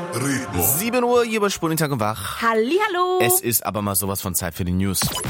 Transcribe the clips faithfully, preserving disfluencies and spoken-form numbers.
Ritmo. sieben Uhr, hier bei Sputnik Tag und Wach. Hallihallo. Es ist aber mal sowas von Zeit für die News. M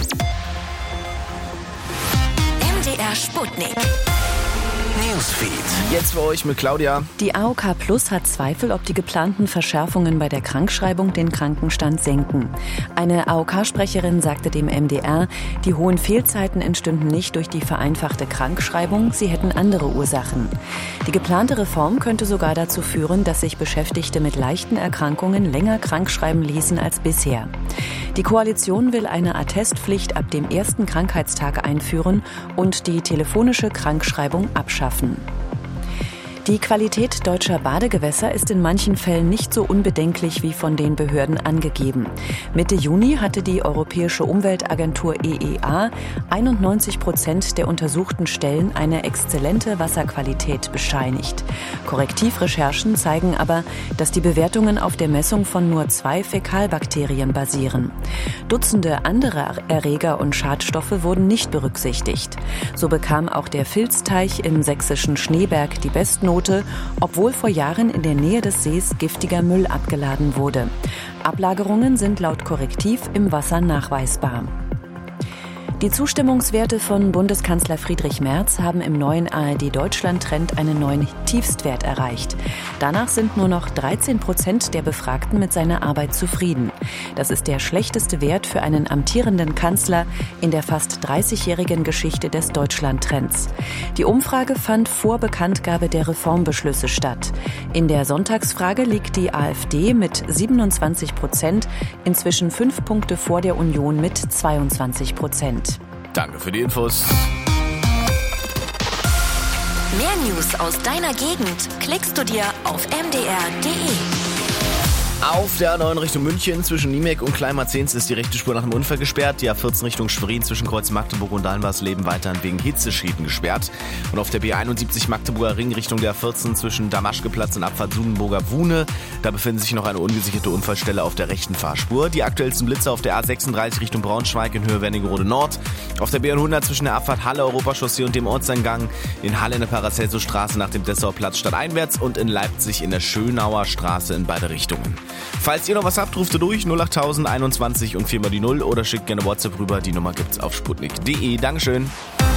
D R Sputnik. Newsfeed. Jetzt für euch mit Claudia. Die A O K Plus hat Zweifel, ob die geplanten Verschärfungen bei der Krankschreibung den Krankenstand senken. Eine A O K-Sprecherin sagte dem M D R, die hohen Fehlzeiten entstünden nicht durch die vereinfachte Krankschreibung, sie hätten andere Ursachen. Die geplante Reform könnte sogar dazu führen, dass sich Beschäftigte mit leichten Erkrankungen länger krankschreiben ließen als bisher. Die Koalition will eine Attestpflicht ab dem ersten Krankheitstag einführen und die telefonische Krankschreibung abschaffen. Die Qualität deutscher Badegewässer ist in manchen Fällen nicht so unbedenklich wie von den Behörden angegeben. Mitte Juni hatte die Europäische Umweltagentur E E A einundneunzig Prozent der untersuchten Stellen eine exzellente Wasserqualität bescheinigt. Korrektivrecherchen zeigen aber, dass die Bewertungen auf der Messung von nur zwei Fäkalbakterien basieren. Dutzende andere Erreger und Schadstoffe wurden nicht berücksichtigt. So bekam auch der Filzteich im sächsischen Schneeberg die Bestnote, obwohl vor Jahren in der Nähe des Sees giftiger Müll abgeladen wurde. Ablagerungen sind laut Korrektiv im Wasser nachweisbar. Die Zustimmungswerte von Bundeskanzler Friedrich Merz haben im neuen A R D-Deutschland-Trend einen neuen Tiefstwert erreicht. Danach sind nur noch dreizehn Prozent der Befragten mit seiner Arbeit zufrieden. Das ist der schlechteste Wert für einen amtierenden Kanzler in der fast dreißigjährigen Geschichte des Deutschland-Trends. Die Umfrage fand vor Bekanntgabe der Reformbeschlüsse statt. In der Sonntagsfrage liegt die AfD mit siebenundzwanzig Prozent inzwischen fünf Punkte vor der Union mit zweiundzwanzig Prozent. Danke für die Infos. Mehr News aus deiner Gegend klickst du dir auf m d r punkt d e. Auf der A neun Richtung München zwischen Niemek und Kleinmarzens ist die rechte Spur nach einem Unfall gesperrt. Die A vierzehn Richtung Schwerin zwischen Kreuz Magdeburg und Dalmbersleben weiterhin wegen Hitzeschäden gesperrt. Und auf der B einundsiebzig Magdeburger Ring Richtung der A vierzehn zwischen Damaschkeplatz und Abfahrt Sudenburger Wune. Da befindet sich noch eine ungesicherte Unfallstelle auf der rechten Fahrspur. Die aktuellsten Blitze auf der A sechsunddreißig Richtung Braunschweig in Höhe Wernigerode Nord. Auf der B hundert zwischen der Abfahrt Halle Europachaussee und dem Ortseingang. In Halle in der Paracelsus-Straße nach dem Dessauer Platz stadteinwärts und in Leipzig in der Schönauer Straße in beide Richtungen. Falls ihr noch was habt, ruft ihr durch null acht tausend einundzwanzig und viermal die Null oder schickt gerne WhatsApp rüber. Die Nummer gibt's auf sputnik punkt d e. Dankeschön.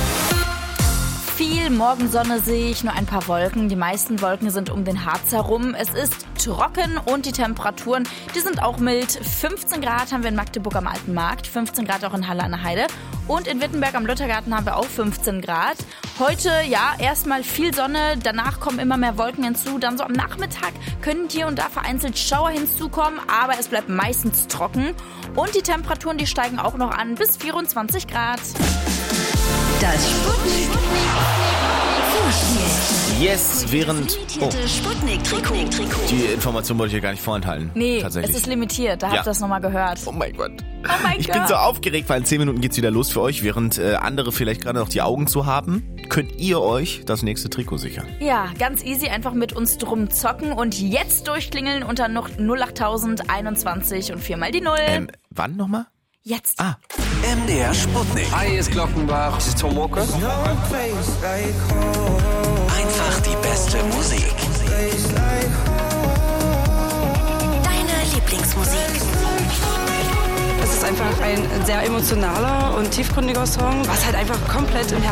Viel Morgensonne sehe ich, nur ein paar Wolken. Die meisten Wolken sind um den Harz herum. Es ist trocken und die Temperaturen, die sind auch mild. fünfzehn Grad haben wir in Magdeburg am Alten Markt, fünfzehn Grad auch in Halle an der Heide. Und in Wittenberg am Luthergarten haben wir auch fünfzehn Grad. Heute, ja, erstmal viel Sonne, danach kommen immer mehr Wolken hinzu. Dann so am Nachmittag können hier und da vereinzelt Schauer hinzukommen, aber es bleibt meistens trocken. Und die Temperaturen, die steigen auch noch an bis vierundzwanzig Grad. Das Sputnik Vorspiel. Yes, während... Oh, Sputnik-Trikot. die Information wollte ich hier gar nicht vorenthalten. Nee, tatsächlich. es ist limitiert, da habt Ja. ihr das nochmal gehört. Oh mein Gott. Oh mein Ich Gott. bin so aufgeregt, weil in zehn Minuten geht's wieder los für euch. Während äh, andere vielleicht gerade noch die Augen zu haben, könnt ihr euch das nächste Trikot sichern. Ja, ganz easy, einfach mit uns drum zocken und jetzt durchklingeln unter noch null acht tausend einundzwanzig und viermal die Null. Ähm, wann nochmal? Jetzt. Ah. M D R Sputnik. Hi, hier ist Glockenbach. Das ist Tom Walker. Einfach die beste Musik. Deine Lieblingsmusik. Es ist einfach ein sehr emotionaler und tiefgründiger Song, was halt einfach komplett im Herzen